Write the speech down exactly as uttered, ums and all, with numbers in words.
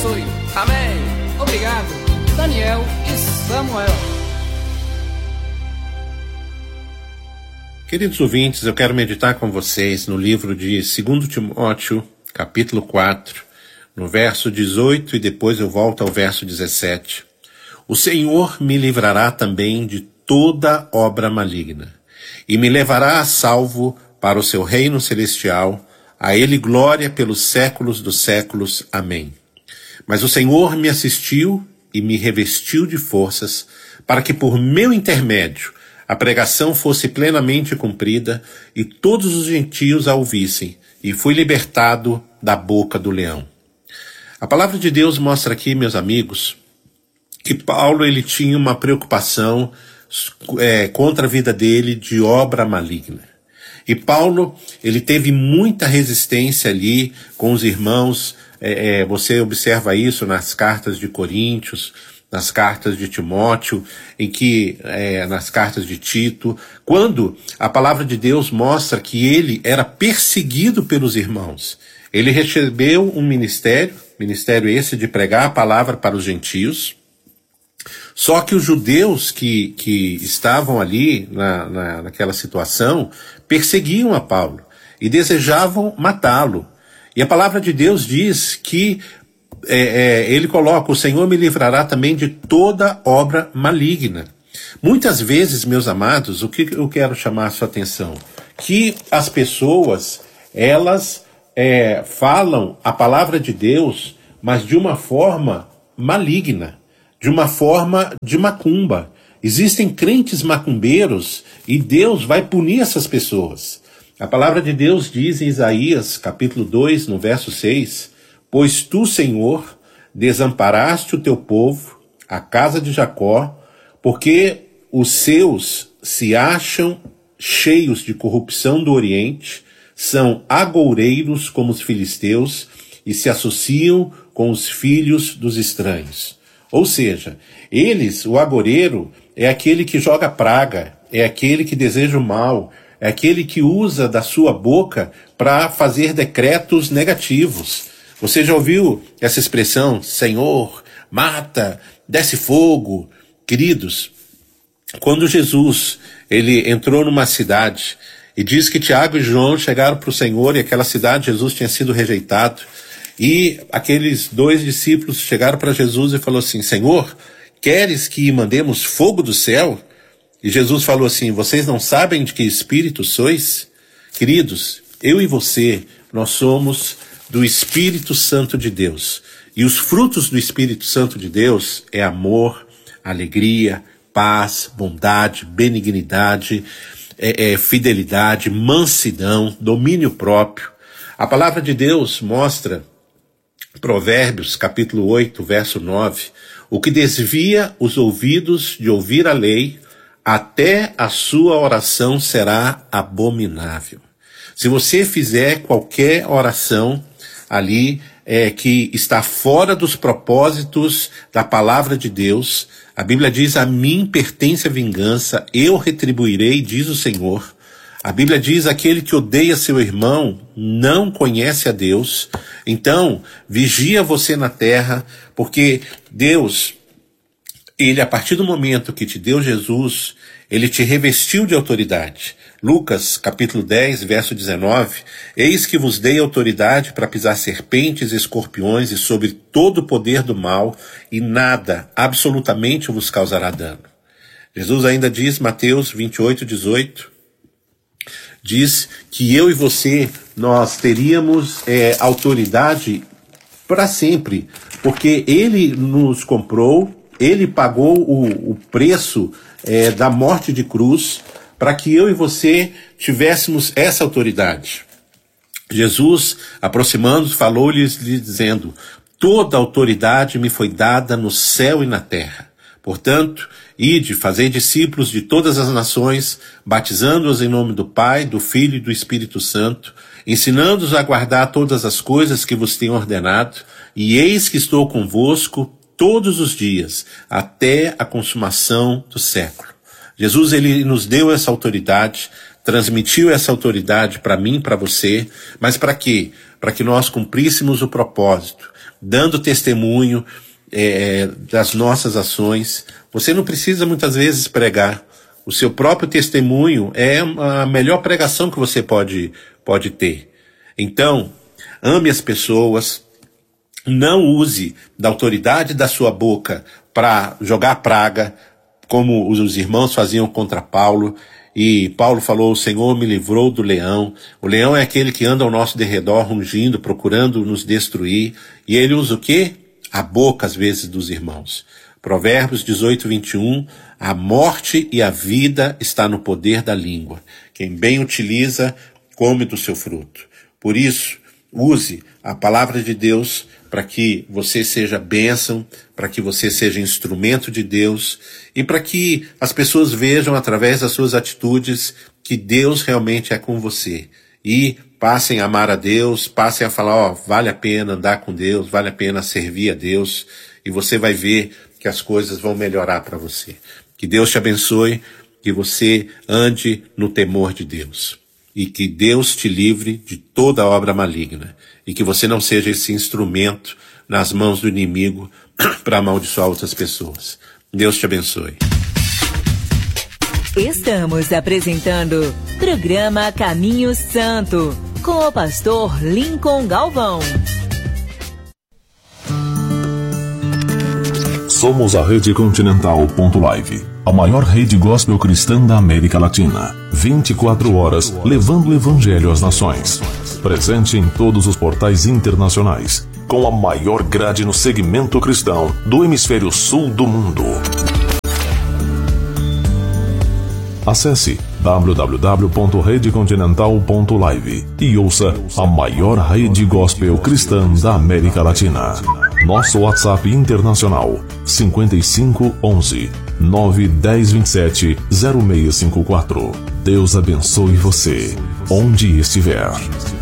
abençoe. Amém. Obrigado. Daniel e Samuel. Queridos ouvintes, eu quero meditar com vocês no livro de Segundo Timóteo, capítulo quatro, no verso dezoito, e depois eu volto ao verso dezessete. O Senhor me livrará também de toda obra maligna, e me levará a salvo para o seu reino celestial. A ele glória pelos séculos dos séculos. Amém. Mas o Senhor me assistiu e me revestiu de forças, para que por meu intermédio a pregação fosse plenamente cumprida e todos os gentios a ouvissem, e fui libertado da boca do leão. A palavra de Deus mostra aqui, meus amigos, que Paulo ele tinha uma preocupação é, contra a vida dele de obra maligna. E Paulo, ele teve muita resistência ali com os irmãos. É, é, você observa isso nas cartas de Coríntios, nas cartas de Timóteo, em que, é, nas cartas de Tito, quando a palavra de Deus mostra que ele era perseguido pelos irmãos. Ele recebeu um ministério, ministério esse de pregar a palavra para os gentios. Só que os judeus que, que estavam ali na, na, naquela situação perseguiam a Paulo e desejavam matá-lo. E a palavra de Deus diz que é, é, ele coloca: o Senhor me livrará também de toda obra maligna. Muitas vezes, meus amados, o que eu quero chamar a sua atenção? Que as pessoas, elas é, falam a palavra de Deus, mas de uma forma maligna, de uma forma de macumba. Existem crentes macumbeiros e Deus vai punir essas pessoas. A palavra de Deus diz em Isaías, capítulo dois, no verso seis, pois tu, Senhor, desamparaste o teu povo, a casa de Jacó, porque os seus se acham cheios de corrupção do Oriente, são agoureiros como os filisteus e se associam com os filhos dos estranhos. Ou seja, eles, o agoureiro, é aquele que joga praga, é aquele que deseja o mal, é aquele que usa da sua boca para fazer decretos negativos. Você já ouviu essa expressão, Senhor, mata, desce fogo? Queridos, quando Jesus ele entrou numa cidade e diz que Tiago e João chegaram para o Senhor e aquela cidade Jesus tinha sido rejeitado, e aqueles dois discípulos chegaram para Jesus e falaram assim: Senhor, queres que mandemos fogo do céu? E Jesus falou assim: vocês não sabem de que espírito sois? Queridos, eu e você, nós somos do Espírito Santo de Deus. E os frutos do Espírito Santo de Deus é amor, alegria, paz, bondade, benignidade, é, é, fidelidade, mansidão, domínio próprio. A palavra de Deus mostra, Provérbios, capítulo oito, verso nove, o que desvia os ouvidos de ouvir a lei, até a sua oração será abominável. Se você fizer qualquer oração ali é, que está fora dos propósitos da palavra de Deus, a Bíblia diz: a mim pertence a vingança, eu retribuirei, diz o Senhor. A Bíblia diz: aquele que odeia seu irmão não conhece a Deus. Então, vigia você na terra, porque Deus, Ele, a partir do momento que te deu Jesus, Ele te revestiu de autoridade. Lucas, capítulo dez, verso dezenove, eis que vos dei autoridade para pisar serpentes e escorpiões e sobre todo o poder do mal, e nada, absolutamente, vos causará dano. Jesus ainda diz, Mateus vinte e oito, dezoito, diz que eu e você, nós teríamos é, autoridade para sempre, porque Ele nos comprou, Ele pagou o, o preço é, da morte de cruz, para que eu e você tivéssemos essa autoridade. Jesus, aproximando-se, falou-lhes dizendo: toda autoridade me foi dada no céu e na terra. Portanto, ide, fazei discípulos de todas as nações, batizando-os em nome do Pai, do Filho e do Espírito Santo, ensinando-os a guardar todas as coisas que vos tenho ordenado, e eis que estou convosco todos os dias, até a consumação do século. Jesus, ele nos deu essa autoridade, transmitiu essa autoridade para mim, para você, mas para quê? Para que nós cumpríssemos o propósito. dando testemunho é, das nossas ações. Você não precisa muitas vezes pregar. O seu próprio testemunho é a melhor pregação que você pode, pode ter. Então, ame as pessoas, não use da autoridade da sua boca para jogar praga, como os irmãos faziam contra Paulo. E Paulo falou, o Senhor me livrou do leão. O leão é aquele que anda ao nosso derredor, rugindo, procurando nos destruir. E ele usa o quê? A boca, às vezes, dos irmãos. Provérbios dezoito, vinte e um, a morte e a vida está no poder da língua. Quem bem utiliza, come do seu fruto. Por isso, use a palavra de Deus para que você seja bênção, para que você seja instrumento de Deus e para que as pessoas vejam através das suas atitudes que Deus realmente é com você. E passem a amar a Deus, passem a falar, ó, vale a pena andar com Deus, vale a pena servir a Deus, e você vai ver que as coisas vão melhorar para você. Que Deus te abençoe, que você ande no temor de Deus. E que Deus te livre de toda obra maligna. E que você não seja esse instrumento nas mãos do inimigo para amaldiçoar outras pessoas. Deus te abençoe. Estamos apresentando programa Caminho Santo, com o pastor Lincoln Galvão. Somos a Rede Continental ponto live, a maior rede gospel cristã da América Latina. vinte e quatro horas levando o evangelho às nações. Presente em todos os portais internacionais, com a maior grade no segmento cristão do hemisfério sul do mundo. Acesse w w w ponto rede continental ponto live e ouça a maior rede gospel cristã da América Latina. Nosso WhatsApp internacional cinquenta e cinco, onze, nove, dez, vinte e sete, zero seis cinco quatro. Deus abençoe você, onde estiver.